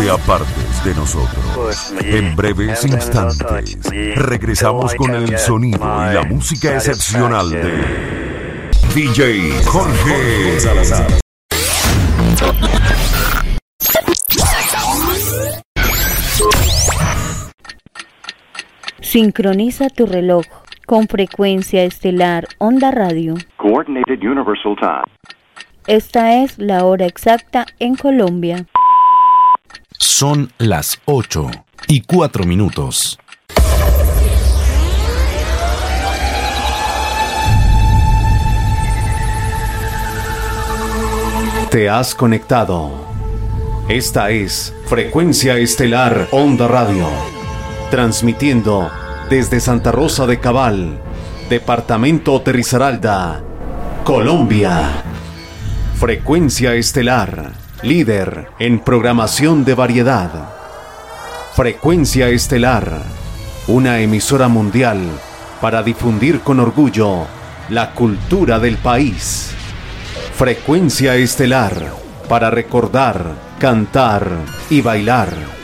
sea partes de nosotros. En breves instantes, regresamos con el sonido y la música excepcional de DJ Jorge Salazar. Sincroniza tu reloj con Frecuencia Estelar Onda Radio. Coordinated Universal Time. Esta es la hora exacta en Colombia. Son las 8:04. Te has conectado. Esta es Frecuencia Estelar Onda Radio, transmitiendo desde Santa Rosa de Cabal, departamento de Risaralda, Colombia. Frecuencia Estelar, líder en programación de variedad. Frecuencia Estelar, una emisora mundial para difundir con orgullo la cultura del país. Frecuencia Estelar, para recordar, cantar y bailar.